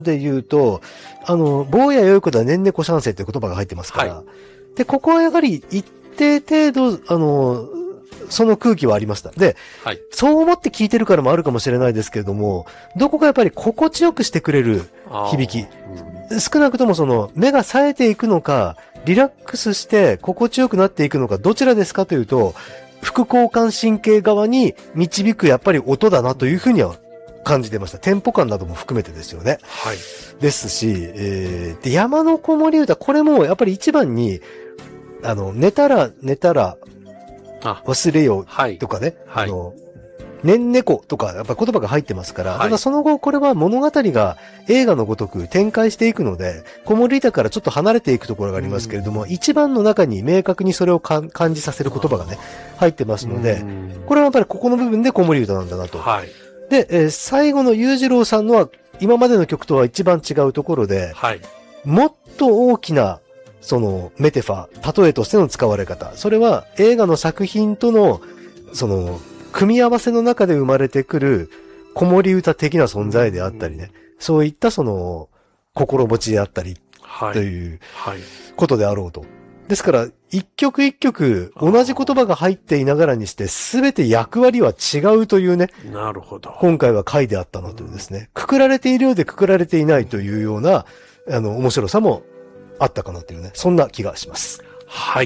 で言うと、坊や良い子だねんねこしゃんせいっていう言葉が入ってますから、はい、で、ここはやはり一定程度、その空気はありました。で、はい、そう思って聞いてるからもあるかもしれないですけれども、どこかやっぱり心地よくしてくれる響き。少なくとも目が冴えていくのか、リラックスして心地よくなっていくのか、どちらですかというと、副交感神経側に導くやっぱり音だなというふうには感じてました。テンポ感なども含めてですよね。はい。ですし、で、山の子守歌、これもやっぱり一番に、寝たら忘れよとかね、はい、ねんねことか、やっぱ言葉が入ってますから、はい、ただその後、これは物語が映画のごとく展開していくので、子守歌からちょっと離れていくところがありますけれども、一番の中に明確にそれを感じさせる言葉がね、入ってますので、これはやっぱりここの部分で子守歌なんだなと。はい、で、最後の裕次郎さんのは、今までの曲とは一番違うところで、はい、もっと大きな、メテファ、例えとしての使われ方。それは映画の作品との、組み合わせの中で生まれてくる子守歌的な存在であったりね。そういった心持ちであったり、ということであろうと。ですから、一曲一曲同じ言葉が入っていながらにして、すべて役割は違うというね。 なるほど。 今回は回であったなというですね。くくられているようでくくられていないというような、面白さもあったかなというね。そんな気がします。 はい。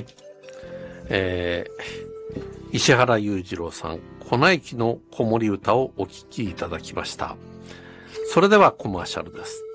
石原裕次郎さん、粉雪の子守歌をお聴きいただきました。それではコマーシャルです。